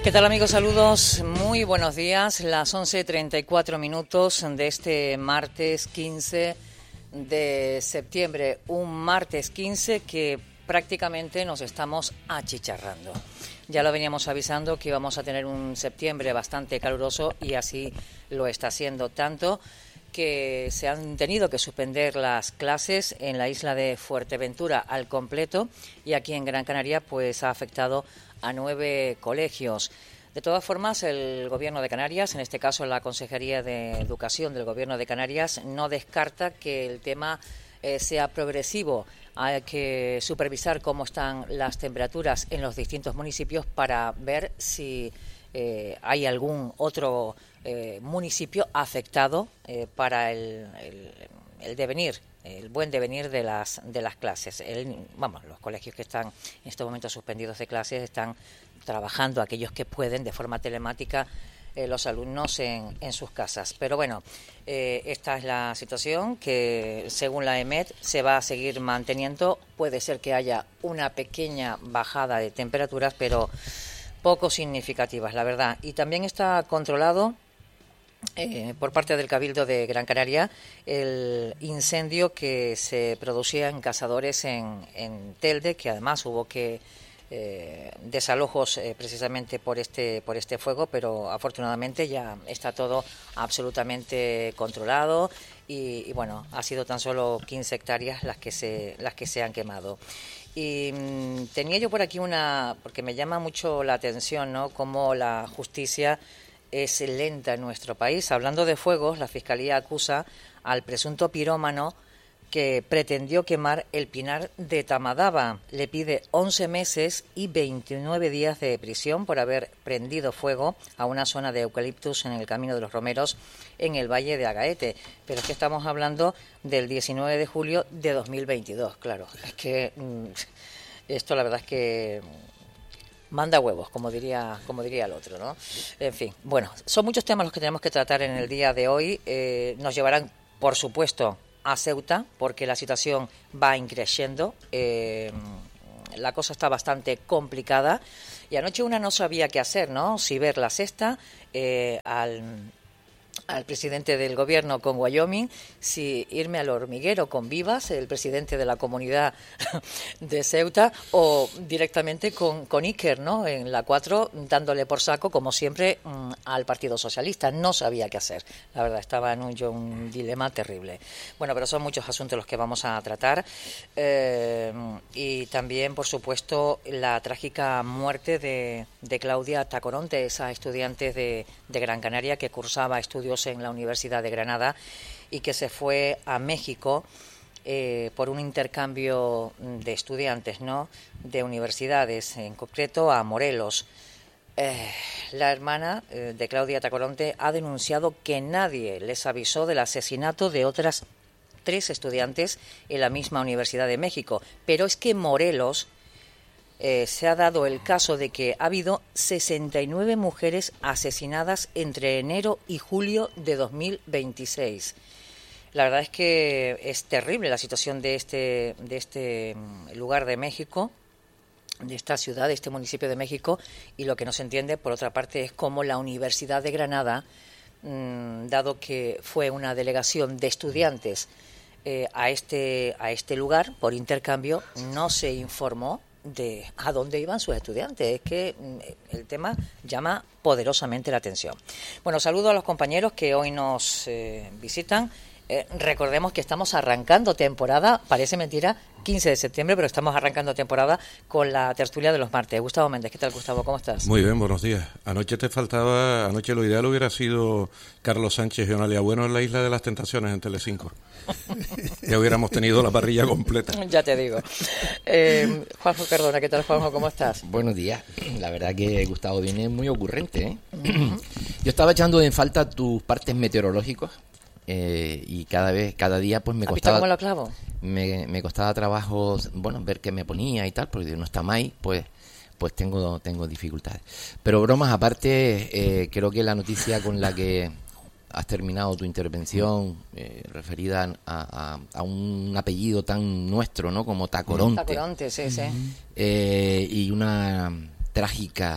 ¿Qué tal, amigos? Saludos, muy buenos días. Las 11:34 de este martes 15 de septiembre. Un martes 15 que prácticamente nos estamos achicharrando. Ya lo veníamos avisando que íbamos a tener un septiembre bastante caluroso y así lo está siendo, tanto que se han tenido que suspender las clases en la isla de Fuerteventura al completo, y aquí en Gran Canaria pues ha afectado a 9 colegios. De todas formas, el Gobierno de Canarias, en este caso la Consejería de Educación del Gobierno de Canarias, no descarta que el tema sea progresivo. Hay que supervisar cómo están las temperaturas en los distintos municipios para ver si hay algún otro municipio afectado para el devenir, el buen devenir de las clases. Los colegios que están en estos momentos suspendidos de clases están trabajando, aquellos que pueden, de forma telemática, los alumnos en sus casas. Pero bueno, esta es la situación que, según la EMET, se va a seguir manteniendo. Puede ser que haya una pequeña bajada de temperaturas, pero poco significativas, la verdad. Y también está controlado por parte del Cabildo de Gran Canaria el incendio que se producía en Cazadores en Telde, que además hubo que desalojos precisamente por este fuego, pero afortunadamente ya está todo absolutamente controlado y bueno, ha sido tan solo 15 hectáreas las que se han quemado. Y tenía yo por aquí porque me llama mucho la atención, ¿no?, cómo la justicia es lenta en nuestro país. Hablando de fuegos, la Fiscalía acusa al presunto pirómano que pretendió quemar el Pinar de Tamadaba. Le pide 11 meses y 29 días de prisión por haber prendido fuego a una zona de eucaliptus en el Camino de los Romeros en el Valle de Agaete. Pero es que estamos hablando del 19 de julio de 2022. Claro, es que esto la verdad es que manda huevos, como diría el otro, ¿no? En fin, bueno, son muchos temas los que tenemos que tratar en el día de hoy. Nos llevarán, por supuesto, a Ceuta, porque la situación va increciendo. La cosa está bastante complicada y anoche una no sabía qué hacer, ¿no? Si ver la sexta al presidente del gobierno con Wyoming, si irme al hormiguero con Vivas, el presidente de la comunidad de Ceuta, o directamente con Iker, ¿no?, en la 4, dándole por saco, como siempre, al Partido Socialista. No sabía qué hacer. La verdad, estaba en un dilema terrible. Bueno, pero son muchos asuntos los que vamos a tratar. Y también, por supuesto, la trágica muerte de Claudia Tacoronte, esa estudiante de Gran Canaria que cursaba estudios en la Universidad de Granada y que se fue a México por un intercambio de estudiantes, ¿no?, de universidades, en concreto a Morelos. La hermana de Claudia Tacoronte ha denunciado que nadie les avisó del asesinato de otras 3 estudiantes en la misma Universidad de México. Pero es que Morelos se ha dado el caso de que ha habido 69 mujeres asesinadas entre enero y julio de 2026. La verdad es que es terrible la situación de este lugar de México, de esta ciudad, de este municipio de México, y lo que no se entiende, por otra parte, es cómo la Universidad de Granada, dado que fue una delegación de estudiantes a este lugar por intercambio, no se informó de a dónde iban sus estudiantes. Es que el tema llama poderosamente la atención. Bueno, saludo a los compañeros que hoy nos visitan. Recordemos que estamos arrancando temporada, parece mentira, 15 de septiembre, pero estamos arrancando temporada con la tertulia de los martes. Gustavo Méndez, ¿qué tal, Gustavo? ¿Cómo estás? Muy bien, buenos días. Anoche lo ideal hubiera sido Carlos Sánchez y Onalia Bueno en la Isla de las Tentaciones en Telecinco. Ya hubiéramos tenido la parrilla completa. Ya te digo. Juanjo Cardona, ¿qué tal, Juanjo? ¿Cómo estás? Buenos días. La verdad que Gustavo viene muy ocurrente, ¿eh? Yo estaba echando en falta tus partes meteorológicos. Y cada día pues me costaba. ¿Cómo lo clavo? Me costaba trabajo, ver qué me ponía y tal, porque no está mal, pues tengo dificultades. Pero bromas aparte, creo que la noticia con la que has terminado tu intervención, referida a un apellido tan nuestro, ¿no?, como Tacoronte. Tacoronte, sí, sí. Y una trágica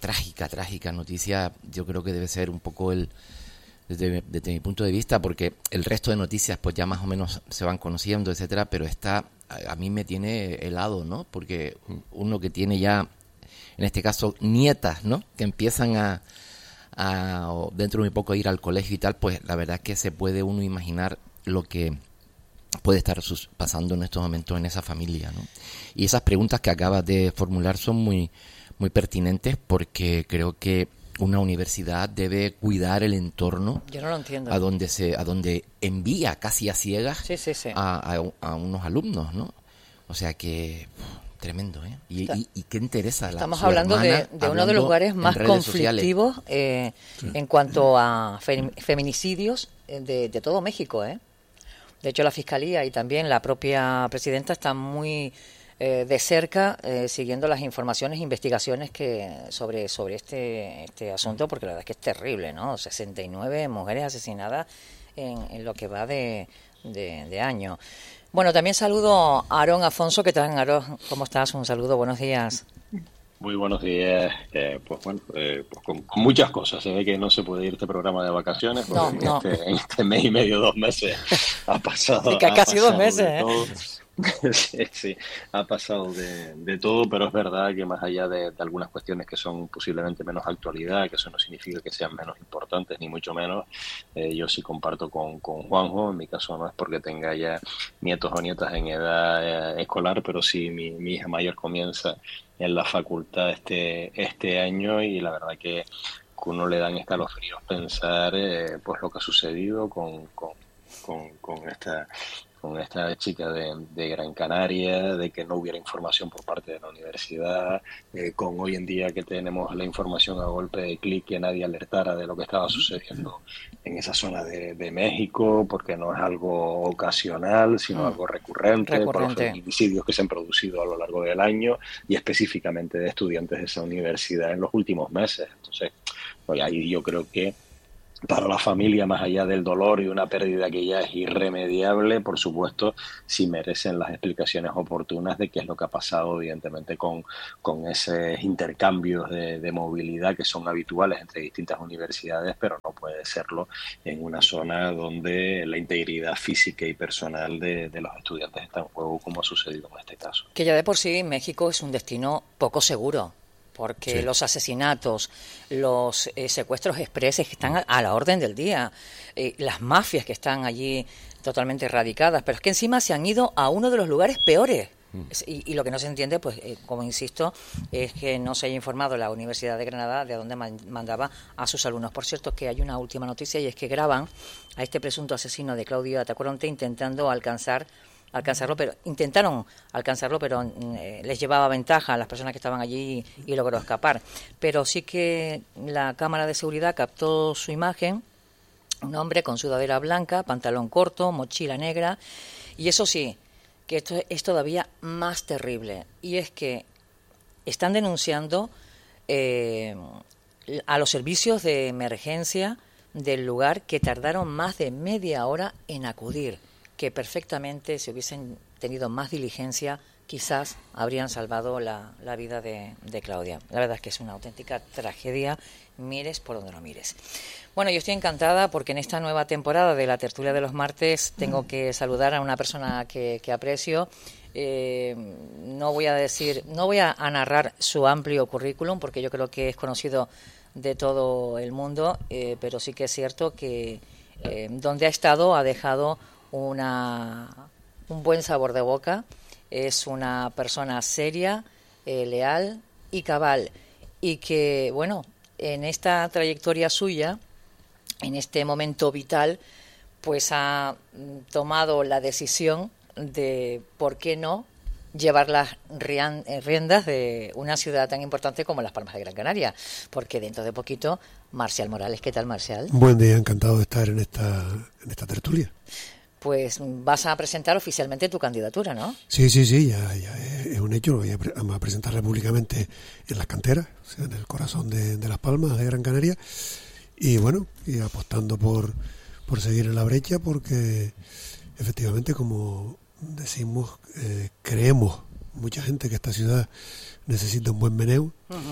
trágica noticia, yo creo que debe ser un poco desde mi punto de vista, porque el resto de noticias pues ya más o menos se van conociendo, etcétera, pero esta a mí me tiene helado, ¿no? Porque uno que tiene ya, en este caso, nietas, ¿no? Que empiezan a dentro de muy poco ir al colegio y tal, pues la verdad es que se puede uno imaginar lo que puede estar pasando en estos momentos en esa familia, ¿no? Y esas preguntas que acabas de formular son muy pertinentes, porque creo que una universidad debe cuidar el entorno. Yo no lo entiendo. A donde envía casi a ciegas sí. a unos alumnos, ¿no? O sea que tremendo, ¿eh? Y qué interesa. Estamos hablando de uno de los lugares más conflictivos en cuanto a feminicidios de todo México, ¿eh? De hecho, la Fiscalía y también la propia presidenta están muy de cerca siguiendo las informaciones e investigaciones sobre este asunto, porque la verdad es que es terrible, ¿no? 69 mujeres asesinadas en lo que va de año. Bueno, también saludo a Aarón Afonso. ¿Qué tal, Aarón? ¿Cómo estás? Un saludo, buenos días. Muy buenos días. Pues con muchas cosas. Se ve que no se puede ir este programa de vacaciones, porque no. En este mes y medio, 2 meses, ha pasado. Casi 2 meses, ¿eh? Sí, ha pasado de todo, pero es verdad que más allá de algunas cuestiones que son posiblemente menos actualidad, que eso no significa que sean menos importantes, ni mucho menos, yo sí comparto con Juanjo. En mi caso no es porque tenga ya nietos o nietas en edad escolar, pero sí mi hija mayor comienza en la facultad este año, y la verdad que uno le dan escalofríos pensar pues lo que ha sucedido con esta chica de Gran Canaria, de que no hubiera información por parte de la universidad, con hoy en día que tenemos la información a golpe de clic, que nadie alertara de lo que estaba sucediendo en esa zona de México, porque no es algo ocasional, sino algo recurrente por los feminicidios que se han producido a lo largo del año, y específicamente de estudiantes de esa universidad en los últimos meses. Entonces, pues ahí yo creo que para la familia, más allá del dolor y una pérdida que ya es irremediable, por supuesto, sí merecen las explicaciones oportunas de qué es lo que ha pasado, evidentemente, con esos intercambios de movilidad que son habituales entre distintas universidades, pero no puede serlo en una zona donde la integridad física y personal de los estudiantes está en juego, como ha sucedido en este caso. Que ya de por sí México es un destino poco seguro, porque los asesinatos, los secuestros expreses que están a la orden del día, las mafias que están allí totalmente erradicadas, pero es que encima se han ido a uno de los lugares peores. Y lo que no se entiende, pues, como insisto, es que no se haya informado la Universidad de Granada de dónde mandaba a sus alumnos. Por cierto, que hay una última noticia, y es que graban a este presunto asesino de Claudio Atacoronte intentando intentaron alcanzarlo, pero les llevaba ventaja a las personas que estaban allí y logró escapar. Pero sí que la cámara de seguridad captó su imagen, un hombre con sudadera blanca, pantalón corto, mochila negra, y eso sí, que esto es todavía más terrible, y es que están denunciando a los servicios de emergencia del lugar, que tardaron más de media hora en acudir, que perfectamente, si hubiesen tenido más diligencia, quizás habrían salvado la vida de Claudia. La verdad es que es una auténtica tragedia, mires por donde lo mires. Bueno, yo estoy encantada porque en esta nueva temporada de la tertulia de los martes tengo que saludar a una persona que aprecio. No voy a narrar su amplio currículum, porque yo creo que es conocido de todo el mundo, pero sí que es cierto que donde ha estado ha dejado un buen sabor de boca. Es una persona seria, leal y cabal, y que, bueno, en esta trayectoria suya, en este momento vital, pues ha tomado la decisión de, ¿por qué no?, llevar las riendas de una ciudad tan importante como Las Palmas de Gran Canaria, porque dentro de poquito, Marcial Morales. ¿Qué tal, Marcial? Buen día, encantado de estar en esta tertulia. Pues vas a presentar oficialmente tu candidatura, ¿no? Sí, ya es un hecho. Lo vamos a presentar públicamente en las canteras, o sea, en el corazón de Las Palmas de Gran Canaria, y bueno, y apostando por seguir en la brecha, porque efectivamente, como decimos, creemos mucha gente que esta ciudad necesita un buen meneo,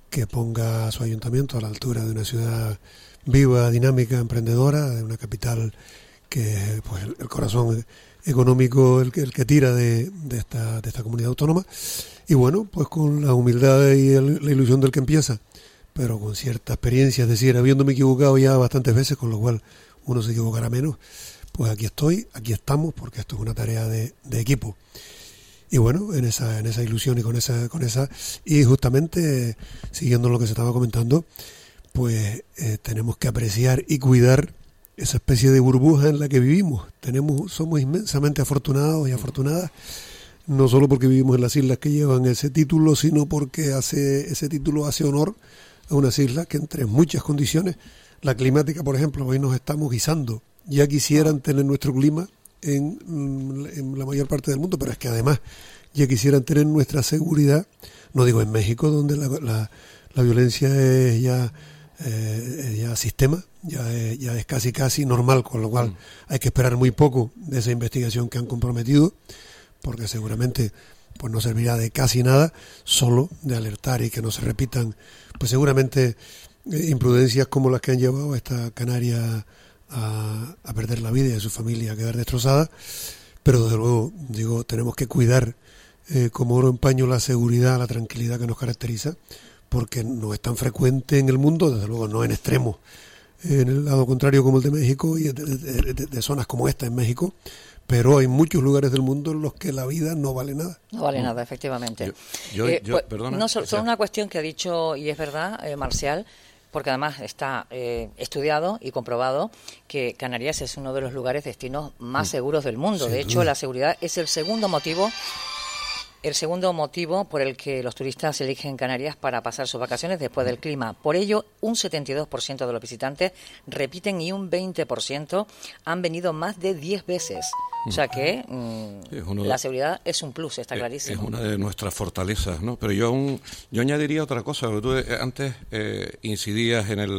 que ponga a su ayuntamiento a la altura de una ciudad viva, dinámica, emprendedora, de una capital que pues el corazón económico el que tira de esta comunidad autónoma, y bueno, pues con la humildad y la ilusión del que empieza, pero con cierta experiencia, es decir, habiéndome equivocado ya bastantes veces, con lo cual uno se equivocará menos, pues aquí estamos, porque esto es una tarea de equipo. Y bueno, en esa ilusión y con esa y justamente siguiendo lo que se estaba comentando, pues tenemos que apreciar y cuidar esa especie de burbuja en la que vivimos. Somos inmensamente afortunados y afortunadas, no solo porque vivimos en las islas que llevan ese título, sino porque ese título hace honor a unas islas que, entre muchas condiciones, la climática, por ejemplo, hoy nos estamos guisando. Ya quisieran tener nuestro clima en la mayor parte del mundo, pero es que además ya quisieran tener nuestra seguridad, no digo en México, donde la violencia es ya sistema, ya es casi normal, con lo cual hay que esperar muy poco de esa investigación que han comprometido, porque seguramente pues no servirá de casi nada, solo de alertar y que no se repitan pues seguramente imprudencias como las que han llevado a esta canaria a perder la vida y a su familia a quedar destrozada. Pero desde luego, digo, tenemos que cuidar como oro en paño la seguridad, la tranquilidad que nos caracteriza, porque no es tan frecuente en el mundo, desde luego no en extremos, en el lado contrario como el de México y de zonas como esta en México, pero hay muchos lugares del mundo en los que la vida no vale nada. No vale nada, efectivamente. Perdona. No, solo una cuestión que ha dicho, y es verdad, Marcial, porque además está estudiado y comprobado que Canarias es uno de los lugares destinos más seguros del mundo. De hecho, la seguridad es el segundo motivo por el que los turistas eligen Canarias para pasar sus vacaciones después del clima. Por ello, un 72% de los visitantes repiten y un 20% han venido más de 10 veces. O sea que la seguridad es un plus, está clarísimo. Es una de nuestras fortalezas, ¿no? Pero yo añadiría otra cosa, porque tú antes incidías en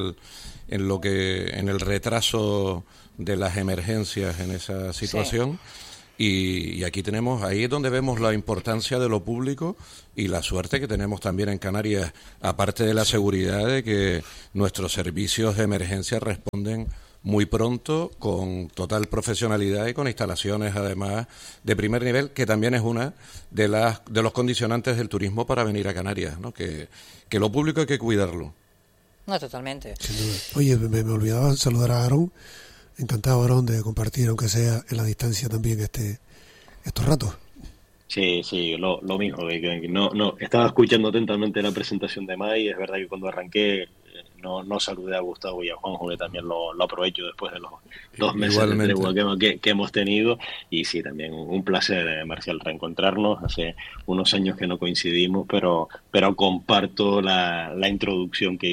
el retraso de las emergencias en esa situación. Sí. Y aquí ahí es donde vemos la importancia de lo público y la suerte que tenemos también en Canarias, aparte de la seguridad de que nuestros servicios de emergencia responden muy pronto, con total profesionalidad y con instalaciones además de primer nivel, que también es una de los condicionantes del turismo para venir a Canarias, ¿no? Que lo público hay que cuidarlo. No, totalmente. Oye, me olvidaba saludar a Aarón. Encantado, Aarón, de compartir, aunque sea en la distancia también, estos ratos. Sí, lo mismo. No, estaba escuchando atentamente la presentación de Mai. Es verdad que cuando arranqué no saludé a Gustavo y a Juanjo, que también lo aprovecho después de los 2 meses de tregua que hemos tenido. Y sí, también un placer, Marcial, reencontrarnos. Hace unos años que no coincidimos, pero comparto la introducción que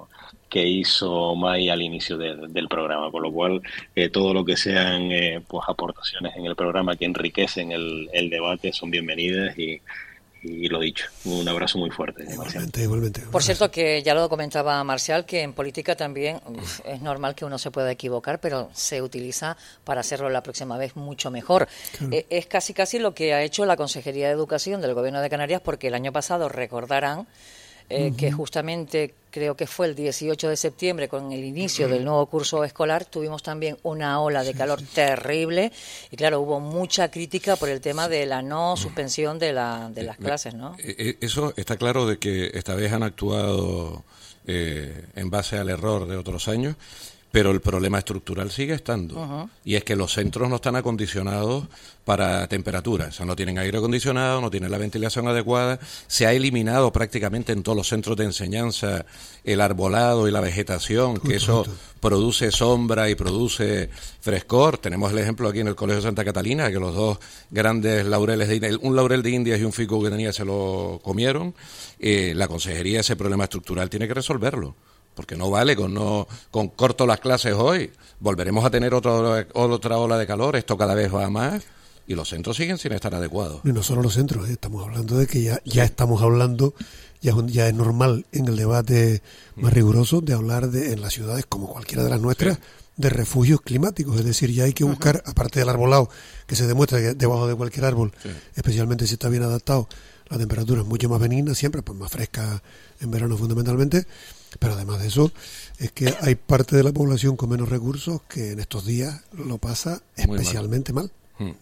hizo Mai al inicio del programa, con lo cual todo lo que sean pues aportaciones en el programa que enriquecen el debate son bienvenidas y lo dicho, un abrazo muy fuerte. Igualmente. Por cierto, que ya lo comentaba Marcial, que en política también es normal que uno se pueda equivocar, pero se utiliza para hacerlo la próxima vez mucho mejor. Claro. Es casi lo que ha hecho la Consejería de Educación del Gobierno de Canarias, porque el año pasado recordarán que justamente creo que fue el 18 de septiembre, con el inicio del nuevo curso escolar, tuvimos también una ola de calor terrible y claro, hubo mucha crítica por el tema de la no suspensión de las clases, ¿no? Eso está claro, de que esta vez han actuado en base al error de otros años, pero el problema estructural sigue estando. Y es que los centros no están acondicionados para temperaturas. O sea, no tienen aire acondicionado, no tienen la ventilación adecuada. Se ha eliminado prácticamente en todos los centros de enseñanza el arbolado y la vegetación, que eso produce sombra y produce frescor. Tenemos el ejemplo aquí en el Colegio Santa Catalina, que los 2 grandes laureles un laurel de Indias y un fico que tenía se lo comieron. La consejería ese problema estructural tiene que resolverlo. Porque no vale con corto las clases hoy. Volveremos a tener otra ola de calor, esto cada vez va más, y los centros siguen sin estar adecuados. Y no solo los centros, estamos hablando de que ya estamos hablando, ya es normal en el debate más riguroso de hablar en las ciudades, como cualquiera de las nuestras, de refugios climáticos. Es decir, ya hay que buscar, aparte del arbolado, que se demuestra que debajo de cualquier árbol, especialmente si está bien adaptado, la temperatura es mucho más benigna siempre, pues más fresca en verano fundamentalmente, pero además de eso es que hay parte de la población con menos recursos que en estos días lo pasa especialmente mal.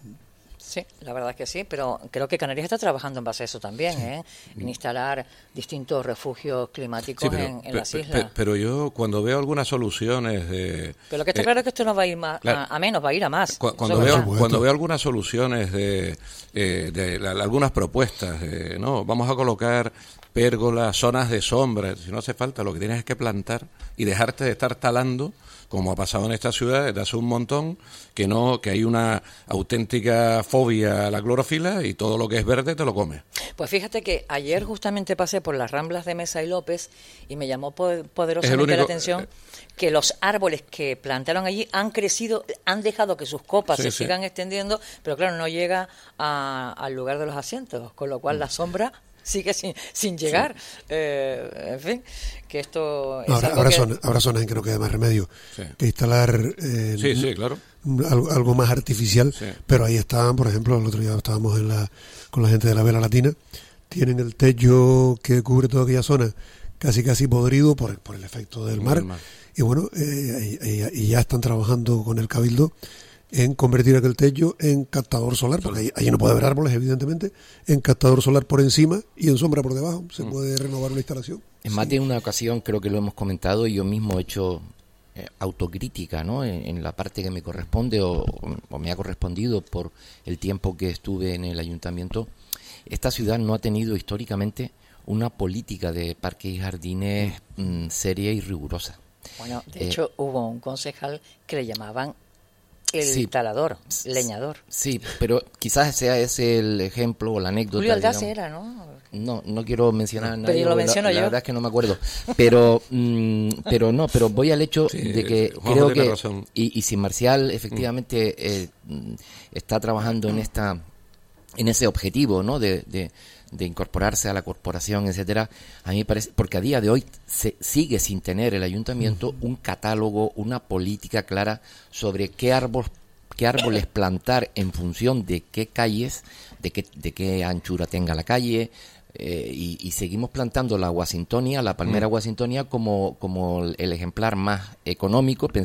Sí, la verdad es que sí, pero creo que Canarias está trabajando en base a eso también, en instalar distintos refugios climáticos en las islas. Pero yo cuando veo algunas soluciones de... Pero lo que está claro es que esto no va a ir a menos, va a ir a más. Cuando veo algunas soluciones de algunas propuestas, no, vamos a colocar pérgolas, zonas de sombra, si no hace falta, lo que tienes es que plantar y dejarte de estar talando, como ha pasado en esta ciudad desde hace un montón, que hay una auténtica fobia a la clorofila y todo lo que es verde te lo comes. Pues fíjate que ayer justamente pasé por las Ramblas de Mesa y López y me llamó poderosamente la atención que los árboles que plantaron allí han crecido, han dejado que sus copas se sigan extendiendo, pero claro, no llega al lugar de los asientos, con lo cual la sombra sigue sin llegar. En fin, que esto es habrá zonas en que no queda más remedio que instalar claro, algo más artificial, pero ahí estaban, por ejemplo, el otro día estábamos con la gente de la Vela Latina, tienen el techo que cubre toda aquella zona casi podrido por el efecto del mar. Y bueno, y ya están trabajando con el Cabildo en convertir aquel techo en captador solar, porque allí no puede haber árboles, evidentemente, en captador solar por encima y en sombra por debajo. Se puede renovar una instalación. En más de una ocasión creo que lo hemos comentado y yo mismo he hecho autocrítica, ¿no? En la parte que me corresponde o me ha correspondido por el tiempo que estuve en el ayuntamiento. Esta ciudad no ha tenido históricamente una política de parques y jardines seria y rigurosa. Bueno, de hecho hubo un concejal que le llamaban el talador, leñador. Sí, pero quizás sea ese el ejemplo o la anécdota. Julio Aldaz era, ¿no? No quiero mencionar a nadie. Pero yo lo menciono la verdad es que no me acuerdo. Pero voy al hecho de que creo que y si Marcial efectivamente está trabajando en ese objetivo, ¿no? De incorporarse a la corporación, etcétera, a mí me parece, porque a día de hoy se sigue sin tener el ayuntamiento un catálogo, una política clara sobre qué árboles plantar en función de qué calles, de qué anchura tenga la calle, y seguimos plantando la Washingtonia, la palmera Washingtonia como el ejemplar más económico,